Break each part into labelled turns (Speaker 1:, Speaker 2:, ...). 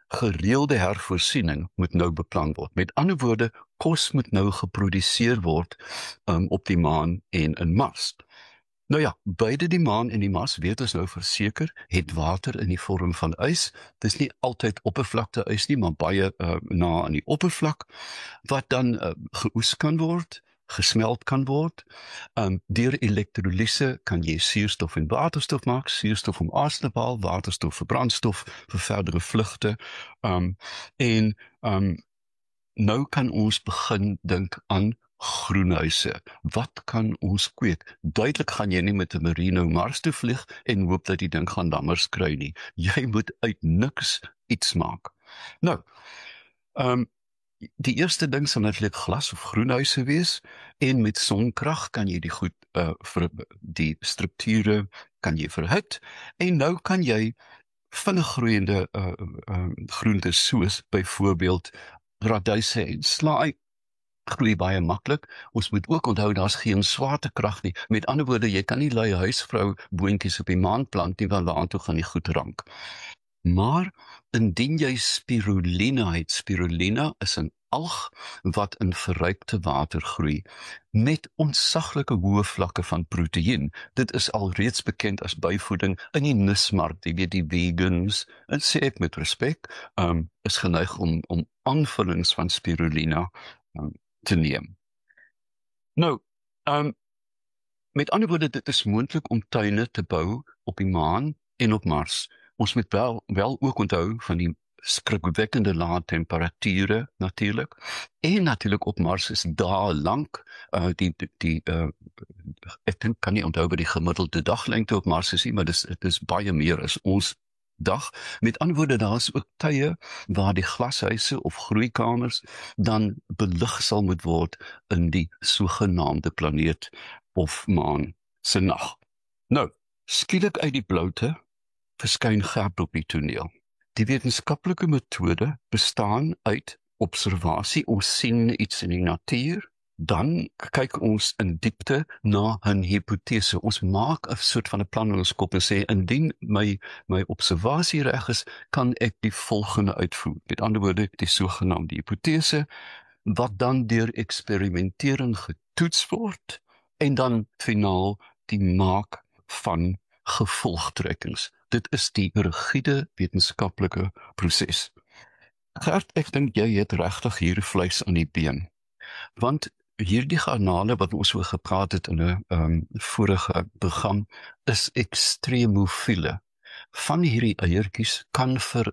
Speaker 1: gereelde hervoorsiening moet nou beplan word. Met ander woorde, kos moet nou geproduseer word op die maan en in Mars. Nou ja, beide die maan en die Mars, weet ons nou verseker, het water in die vorm van ys. Dis nie altyd oppervlakte ys nie, maar baie na aan die oppervlak, wat dan geoes kan word, gesmelt kan word. Deur elektrolyse kan jy suurstof en waterstof maak, suurstof om aas te behaal, waterstof vir brandstof, vir verdere vlugte. Nou kan ons begin dink aan groenhuise. Wat kan ons kweek? Duidelik gaan jy nie met 'n Merino Mars toe vlieg en hoop dat die ding gaan lammers kry nie. Jy moet uit niks iets maak. Nou, die eerste ding sal natuurlik glas of groenhuise wees, en met sonkrag kan jy die strukture kan jy verhit, en nou kan jy vinnig groeiende groentes soos byvoorbeeld radyse en slaai groei baie maklik. Ons moet ook onthou, daar's geen swaartekrag nie. Met ander woorde, jy kan nie lui huisvrou boontjies op die maan plant nie, want daartoe gaan die goed rank. Maar indien jy spirulina het, spirulina is 'n alg wat in verrypte water groei, met ontsaglike hoë vlakke van proteïen. Dit is alreeds bekend as byvoeding in die nismark. Jy weet, die vegans, en sê ek met respek, is geneig om aanvullings van spirulina te neem. Nou, met ander woorde, dit is moontlik om tuine te bou op die maan en op Mars. Ons moet wel ook onthou van die skrikwekkende lae temperature natuurlik. En natuurlik op Mars is dae lank. Ek dink kan nie onthou wat die gemiddelde daglengte op Mars is nie, maar dit is baie meer as ons dag. Met ander woorde, daar is ook tye waar die glashuise of groeikamers dan belig sal moet word in die sogenaamde planeet of maan se nag. Nou, skielik uit die bloute verskyn Gert op die toneel. Die wetenskaplike metode bestaan uit observasie. Ons sien iets in die natuur, dan kyk ons in diepte na 'n hipotese. Ons maak 'n soort van 'n plan in ons kop en sê, indien my observasie reg is, kan ek die volgende uitvoer. Met ander woorde, die sogenaamde hipotese, wat dan deur eksperimentering getoets word, en dan finaal die maak van gevolgtrekkings. Dit is die rigiede wetenskaplike proses. Gert, ek dink jy het regtig hier vleis aan die been. Want hierdie garnale wat ons oor gepraat het in 'n vorige program, is ekstremofiele. Van hierdie eiertjies kan vir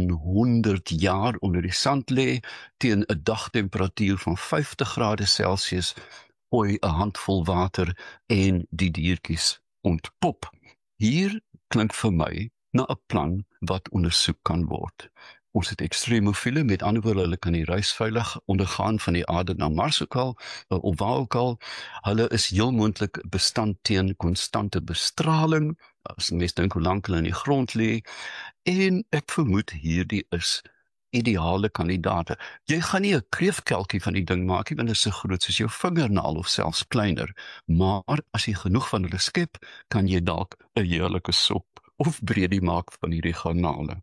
Speaker 1: 100 jaar onder die sand lê, teen 'n dagtemperatuur van 50 grade Celsius, gooi 'n handvol water en die diertjies ontpop. Hier klink vir my na 'n plan wat ondersoek kan word. Ons het ekstremofiele, met ander woorde, hulle kan die reis veilig ondergaan van die aarde na Mars ook al, of waar ook al. Hulle is heel moontlik bestand teen konstante bestraling, as mens dink hoe lank hulle in die grond lê, en ek vermoed hierdie is ideale kandidate. Jy gaan nie 'n kreefkelkie van die ding maak nie, want dit is so groot soos jou vingernaal of selfs kleiner, maar as jy genoeg van hulle skep, kan jy dalk 'n heerlike sop of breedie maak van hierdie garnale.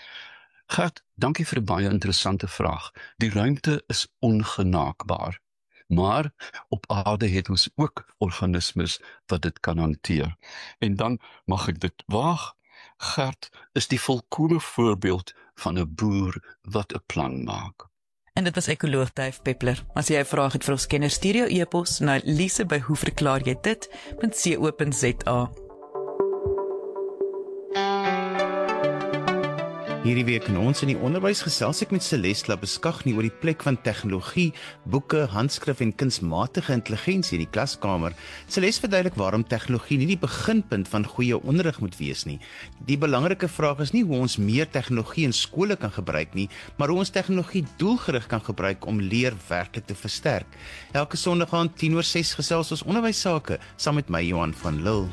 Speaker 1: Gert, dankie vir 'n baie interessante vraag. Die ruimte is ongenaakbaar, maar op aarde het ons ook organismes wat dit kan hanteer. En dan mag ek dit waag, Gert is die volkomme voorbeeld van 'n boer wat 'n plan maak.
Speaker 2: En dit was ekoloog Dave Peppler. As jy 'n vraag het vir ons kenner, stuur jou e-pos na lise@hoeverklaarjydit.co.za.
Speaker 3: Hierdie week in ons in die onderwys gesels ek met Celeste Labeskagni oor die plek van tegnologie, boeke, handskrif en kunsmatige intelligensie in die klaskamer. Celeste verduidelik waarom tegnologie nie die beginpunt van goeie onderrig moet wees nie. Die belangrike vraag is nie hoe ons meer tegnologie in skole kan gebruik nie, maar hoe ons tegnologie doelgerig kan gebruik om leer werklik te versterk. Elke Sondag aand 5:50 gesels ons onderwys sake saam met my Johan van Lille.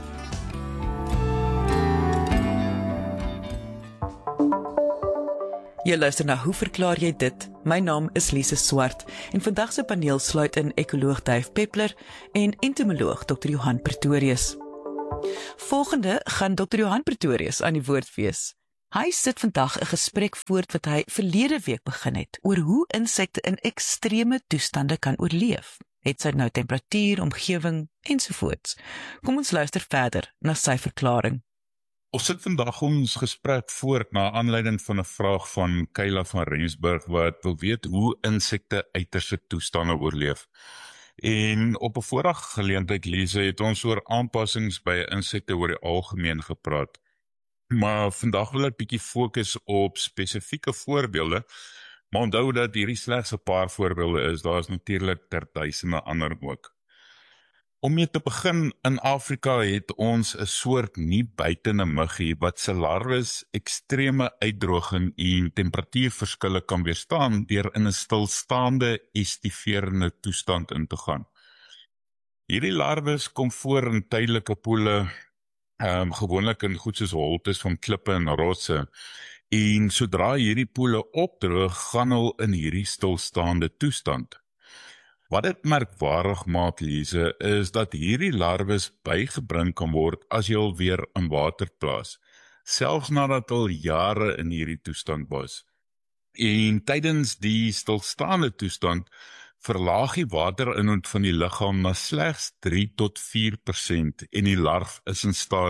Speaker 2: Jy luister na Hoe verklaar jy dit? My naam is Lise Swart en vandag se paneel sluit in ekoloog Dave Peppler en entomoloog Dr. Johan Pretorius. Volgende gaan Dr. Johan Pretorius aan die woord wees. Hy sit vandag 'n gesprek voort wat hy verlede week begin het oor hoe insekte in ekstreme toestande kan oorleef. Het sy nou temperatuur, omgewing ensovoorts. Kom ons luister verder na sy verklaring.
Speaker 4: Ons sit vandag ons gesprek voort na aanleiding van 'n vraag van Kayla van Rensburg wat wil weet hoe insekte uiterste toestande oorleef. En op 'n vorige geleentheid, Lise, het ons oor aanpassings by insekte oor die algemeen gepraat. Maar vandag wil ek bietjie fokus op spesifieke voorbeelde, maar onthou dat hierdie slegs 'n paar voorbeelde is, daar is natuurlik duisende ander ook. Om mee te begin, in Afrika het ons 'n soort nie buitende muggie wat se larwes ekstreme uitdroging en temperatuurverskille kan weerstaan deur in 'n stilstaande estiverende toestand in te gaan. Hierdie larwes kom voor in tydelike poele, gewoonlik in goed soos holtes van klippe en rotse, en sodra hierdie poele opdroog, gaan hulle in hierdie stilstaande toestand. Wat dit merkwaardig maak, Lise, is dat hierdie larwes bygebring kan word as jy al weer in water plaas, selfs nadat al jare in hierdie toestand was. En tydens die stilstaande toestand verlaag die waterinhoud van die liggaam na slegs 3 tot 4% en die larf is in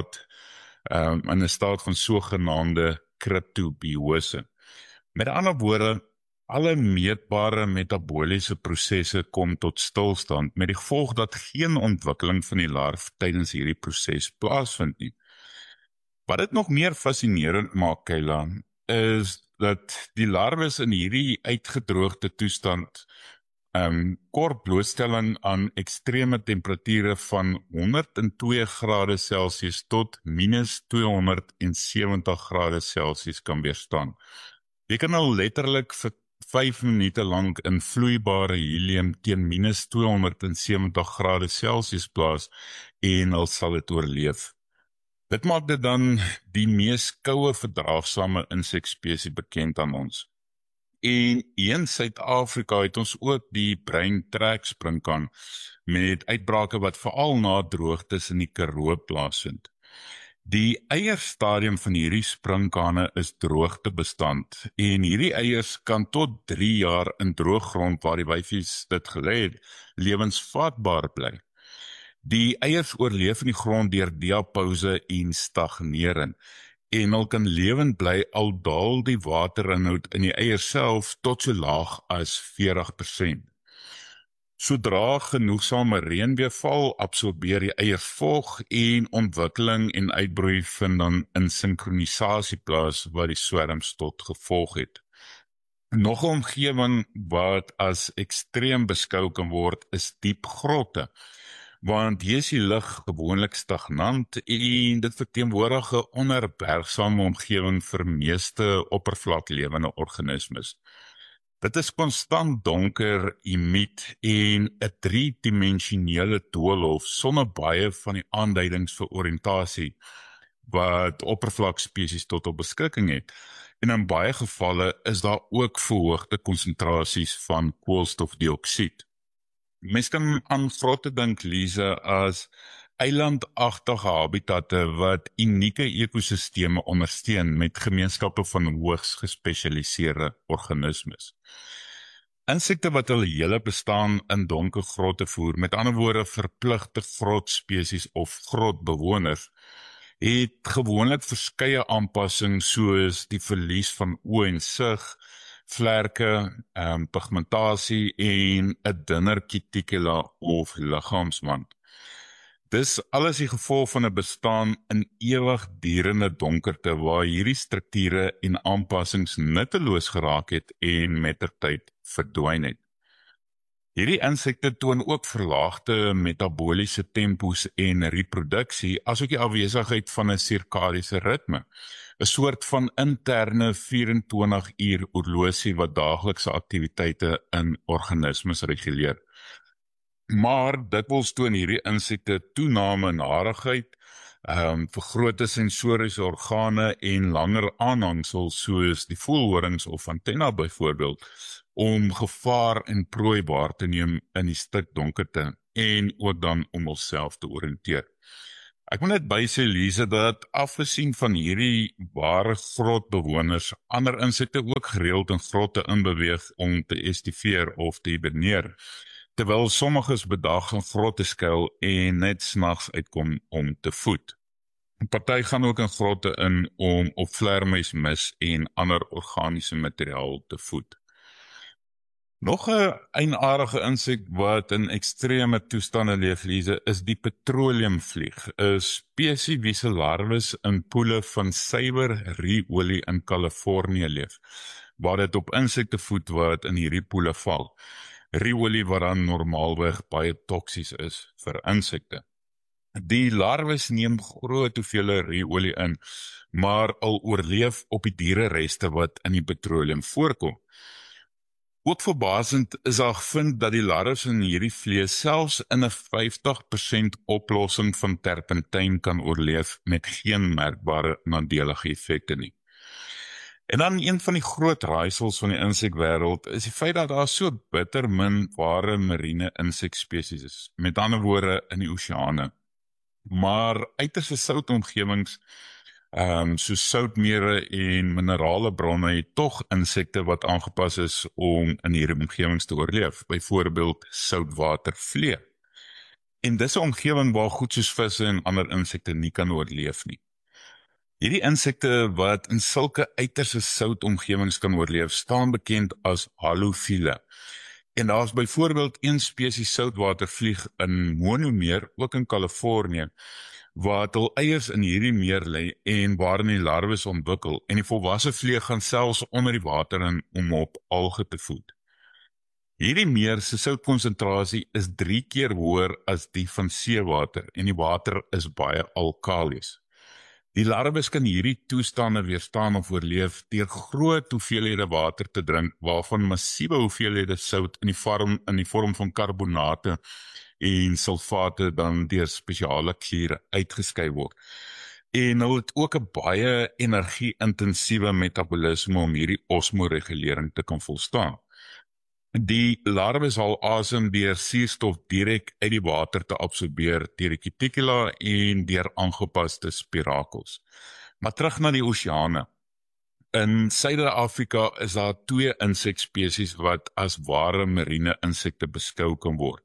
Speaker 4: 'n staat van sogenaamde kryptobiose. Met ander woorde, alle meetbare metabooliese prosesse kom tot stilstand met die gevolg dat geen ontwikkeling van die larf tydens hierdie proses plaasvind nie. Wat dit nog meer fascinerend maak, Kayla, is dat die larwes in hierdie uitgedroogde toestand kort blootstelling aan ekstreme temperature van 102 grade Celsius tot minus 270 grade Celsius kan weerstaan. Jy kan al letterlik vir 5 minute lank in vloeibare helium teen minus 270 grade Celsius plaas en al sal dit oorleef. Dit maak dit dan die mees koue verdraagsame insekspesies bekend aan ons. En in Suid-Afrika het ons ook die bruin treksprinkaan met uitbrake wat veral na droogtes in die Karoo plaasvind. Die eierstadium van hierdie sprinkane is droogtebestand en hierdie eiers kan tot 3 jaar in drooggrond waar die wyfies dit gelê het, lewensvatbaar bly. Die eiers oorleef in die grond deur diapause en stagnering en hulle kan lewend bly al daal die waterinhoud in die eier self tot so laag as 40%. Sodra genoegsame reën weer val, absorbeer die eier vog en ontwikkeling en uitbroei vind dan in sinkronisasie plaas wat die swerms tot gevolg het. Nog 'n omgewing wat as ekstreem beskou kan word is diep grotte, want hier is die lug gewoonlik stagnant en dit verteenwoordig 'n onherbergsame omgewing vir meeste oppervlaklewende organismes. Dit is konstant donker, humid en 'n 3-dimensionele doolhof sonder baie van die aanduidings vir oriëntasie wat oppervlakspesies tot op beskikking het. En in baie gevalle is daar ook verhoogde konsentrasies van koolstofdioksied. Mens kan aan grotte dink, Lise, as eilandagtige habitatte wat unieke ekosisteme ondersteun met gemeenskappe van hoogs gespesialiseerde organismes. Insekte wat hulle hele bestaan in donker grotte voer, met ander woorde verpligte grotspesies of grotbewoners, het gewoonlik verskeie aanpassings soos die verlies van oë en sig, vlerke, pigmentasie en 'n dunner cuticula of liggaamswand. Dis alles die gevolg van 'n bestaan in ewigdurende donkerte waar hierdie strukture en aanpassings nutteloos geraak het en mettertyd verdwyn het. Hierdie insekte toon ook verlaagde metabooliese tempos en reproduksie, asook die afwesigheid van 'n sirkadiese ritme, 'n soort van interne 24-uur oorlosie wat daaglikse aktiwiteite in organismes reguleer. Maar dikwels toon hierdie insekte toename in harigheid, vergrote sensoriese organe en langer aanhangsels soos die voelhorings of antenna byvoorbeeld, om gevaar en prooi waar te neem in die stikdonkerte en ook dan om onsself te oriënteer. Ek moet net bysê, Lise, dat afgesien van hierdie ware grotbewoners, ander insekte ook gereeld in grotte inbeweeg om te estiveer of te hiberneer, terwyl sommiges bedag in grotte skuil en net snags uitkom om te voed. Party gaan ook in grotte in om op vleermuismis en ander organiese materiaal te voed. Nog 'n eienaardige insek wat in ekstreme toestande leef, Lise, is die petroleumvlieg, 'n spesies wie se larwes in poele van suiwer ruolie in Kalifornië leef, waar dit op insekte voed wat in hierdie poele val. Ruolie wat dan normaalweg baie toksies is vir insekte. Die larwes neem groot hoeveelhede ruolie in, maar al oorleef op die dierereste wat in die petroleum voorkom. Ook verbasend is daar gevind dat die larwes in hierdie vlees selfs in 'n 50% oplossing van terpentyn kan oorleef met geen merkbare nadelige effekte nie. En dan een van die groot raaisels van die insekwêreld is die feit dat daar so bitter min ware marine insekspesies is, met ander woorde in die oseane. Maar uiterste soutomgewings, soos soutmere en minerale bronne het tog insekte wat aangepas is om in hierdie omgewings te oorleef, byvoorbeeld soutwatervlee. En dis 'n omgewing waar goed soos visse en ander insekte nie kan oorleef nie. Hierdie insekte wat in sulke uiterste soutomgewings kan oorleef, staan bekend as halofiele. En daar is byvoorbeeld een spesies soutwatervlieg in Monomeer, ook in Kalifornië, wat hul eiers in hierdie meer lê en waarin die larwes ontwikkel, en die volwasse vlieg gaan selfs onder die water in om op alge te voed. Hierdie meer se soutkonsentrasie is 3 keer hoër as die van seewater, en die water is baie alkalies. Die larwes kan hierdie toestande weerstaan of oorleef deur groot hoeveelhede water te drink, waarvan massiewe hoeveelhede sout in die vorm van karbonate en sulfate dan deur spesiale kliere uitgeskei word. En hulle het ook 'n baie energie-intensiewe metabolisme om hierdie osmoregulering te kan volstaan. Die larwes haal asem deur suurstof direk uit die water te absorbeer deur die cuticula en deur aangepaste spirakels. Maar terug na die oseane. In Suider-Afrika is daar 2 insekspesies wat as ware marine insekte beskou kan word.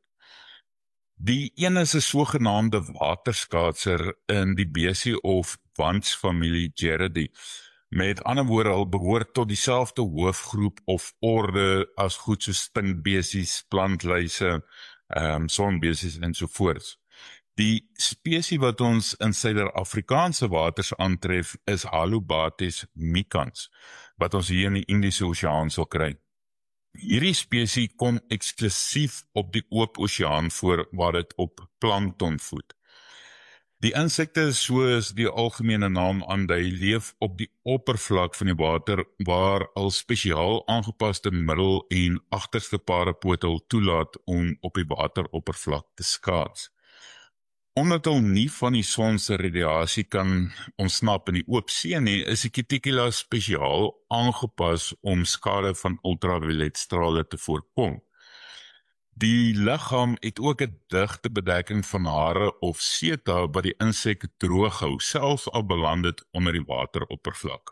Speaker 4: Die een is 'n sogenaamde waterskaatser in die besie of wans familie Gerardidae. Met ander woorde, hulle behoort tot dieselfde hoofgroep of orde as goed soos stinkbesies, plantluise, sonbesies ensovoorts. Die spesies wat ons in Suider-Afrikaanse waters aantref is Halobates micans, wat ons hier in die Indiese Oseaan sal kry. Hierdie spesies kom eksklusief op die oop oseaan voor waar dit op plankton voed. Die insekte, soos die algemene naam aandui, leef op die oppervlak van die water waar al spesiaal aangepaste middel en agterste parepote hul toelaat om op die wateroppervlak te skaats. Omdat hulle nie van die son se radiasie kan ontsnap in die oop see nie, is die cuticula spesiaal aangepas om skade van ultravioletstrale te voorkom. Die liggaam het ook 'n digte bedekking van hare of seta wat die insek droog hou, selfs al beland dit onder die wateroppervlak.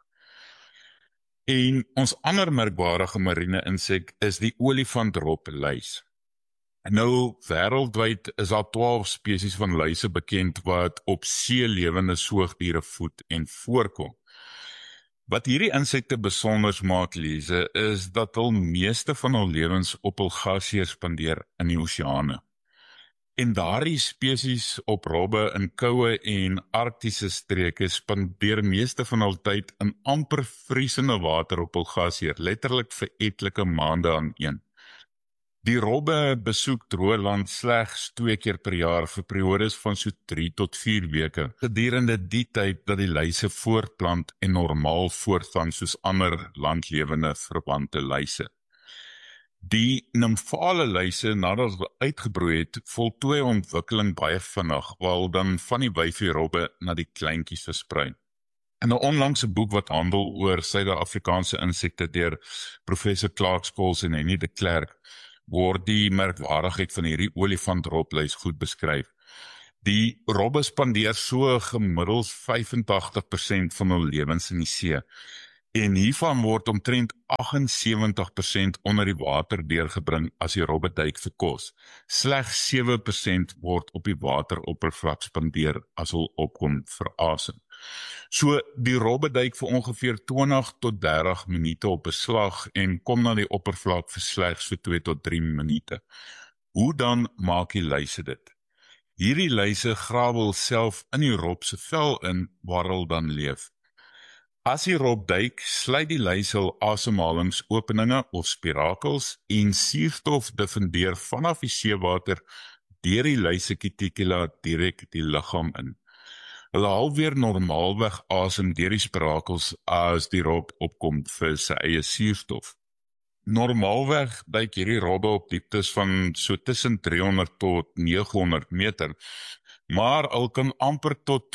Speaker 4: En ons ander merkbare marine insek is die olifantrobluis. Nou, wêreldwyd is daar 12 spesies van luise bekend wat op see lewende soogdiere voed en voorkom. Wat hierdie insekte besonders maak, Lise, is dat hul meeste van hul lewens op hul gasheer spandeer in die oseane. En daardie spesies op robbe in koue en arktiese streke spandeer meeste van hul tyd in amper vriesende water op hul gasheer, letterlik vir etlike maande aaneen. Die robbe besoek droë land slegs 2 keer per jaar vir periodes van so 3 tot 4 weke, gedurende die tyd dat die luise voortplant en normaal voortgaan soos ander landlewende verwante luise. Die nymfale luise, nadat hulle uitgebroei het, voltooi ontwikkeling baie vinnig, waar dan van die wyfie robbe na die kleintjies versprei. In 'n onlangse boek wat handel oor Suid-Afrikaanse insekte deur professor Clark Scholes en Henny de Klerk, word die merkwaardigheid van hierdie olifantrobluis goed beskryf. Die robbe spandeer so gemiddeld 85% van hul lewens in die see. En hiervan word omtrent 78% onder die water deurgebring as die robbe duik vir kos. Slegs 7% word op die wateroppervlak spandeer as hulle opkom vir asem. So die robbe duik vir ongeveer 20 tot 30 minute op 'n slag en kom na die oppervlak vir slegs vir 2 tot 3 minute. Hoe dan maak die luise dit? Hierdie luise grawe hulself in die rob se vel in waar hulle dan leef. As die rob duik, sluit die luise hul asemhalingsopeninge of spirakels en suurstof diffundeer vanaf die seewater deur die luisecuticula direk die liggaam in. Hulle haal weer normaalweg asem deur die spirakels as die rob opkom vir sy eie suurstof. Normaalweg duik hierdie robbe op dieptes van so tussen 300 tot 900 meter, maar hulle kan amper tot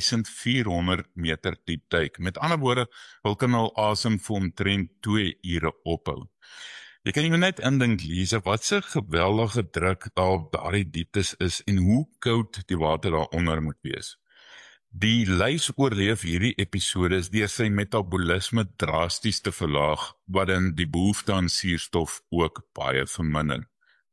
Speaker 4: 2400 meter diep duik. Met ander woorde, hulle kan hul asem vir omtrent 2 ure ophou. Jy kan jou net indink, Lise, wat se geweldige druk daar op daardie dieptes is en hoe koud die water daaronder moet wees. Die luis oorleef hierdie episodes deur sy metabolisme drasties te verlaag, wat dan die behoefte aan suurstof ook baie verminder.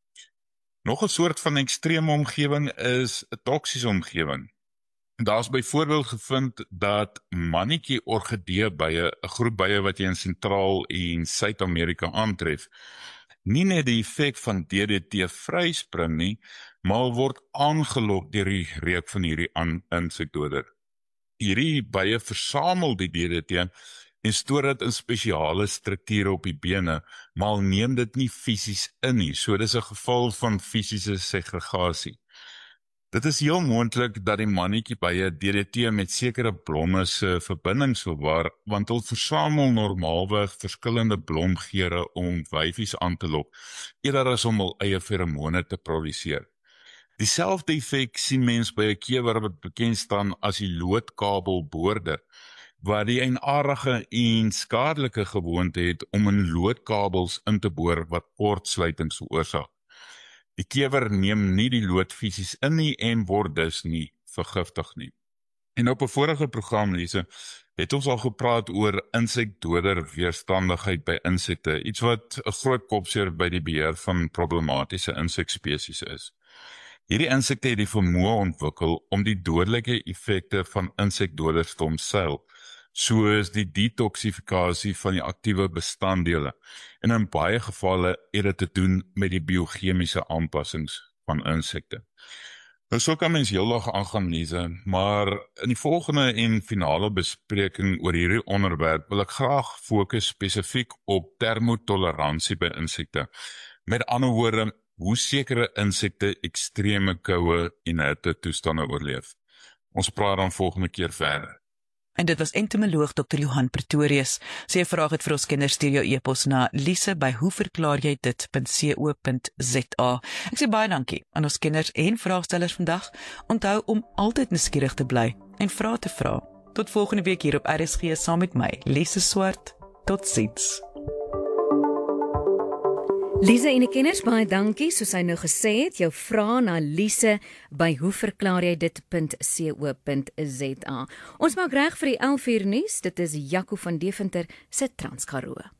Speaker 4: Nog 'n soort van ekstreme omgewing is 'n toksiese omgewing. Daar is byvoorbeeld gevind dat mannetjie orgideebye, 'n groep bye wat jy in Sentraal en Suid-Amerika aantref, nie net die effek van DDT vryspring nie, maar word aangelok deur die reuk van hierdie insekdoder. Hierdie bye versamel die DDT en stoor dit in spesiale strukture op die bene, maar neem dit nie fisies in nie, so dis 'n geval van fisiese segregasie. Dit is heel moontlik dat die mannetjie bye DDT met sekere blomme se verbindings bewaar, want hulle versamel normaalweg verskillende blomgeure om wyfies aan te lok, eerder as om hul eie feromone te produseer. Dieselfde effek sien mens by 'n kewer wat bekend staan as die loodkabelboorder, waar die eienaardige en skadelike gewoonte het om in loodkabels in te boor wat kortsluitings veroorsaak. Die kewer neem nie die lood fisies in nie en word dus nie vergiftig nie. En op 'n vorige program, Lise, het ons al gepraat oor insekdoder weerstandigheid by insekte, iets wat 'n groot kopseer by die beheer van problematiese insekspesies is. Hierdie insekte het die vermoë ontwikkel om die dodelike effekte van insekdoders te omseil, soos die detoksifikasie van die aktiewe bestanddele, en in baie gevalle het dit te doen met die biochemiese aanpassings van insekte. Nou so kan mens heeldag aangaan, Lise, maar in die volgende en finale bespreking oor hierdie onderwerp wil ek graag fokus spesifiek op termotoleransie by insekte. Met ander woorde, hoe sekere insekte ekstreme koue en hitte toestande oorleef. Ons praat dan volgende keer verder.
Speaker 2: En dit was entomoloog Dr. Johan Pretorius. Sy vraag het vir ons kinders stuur jou e-pos na lise@hoeverklaarjydit.co.za. Ek sê baie dankie aan ons kinders en vraagstellers vandag. Onthou om altyd nuuskierig te bly en vrae te vra. Tot volgende week hier op RSG saam met my, Lise Swart. Totsiens.
Speaker 5: Lise en die kinders, baie dankie. Soos hy nou gesê het, jou vrae na Lise by hoeverklaarjydit.co.za. Ons maak reg vir die 11 uur nuus. Dit is Jaco van Deventer se Transkaroo.